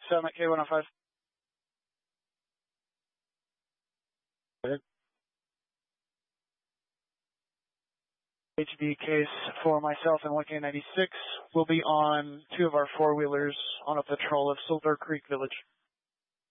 7 at K105. HV case for myself and 1K96 will be on 2 of our 4-wheelers on a patrol of Silver Creek Village.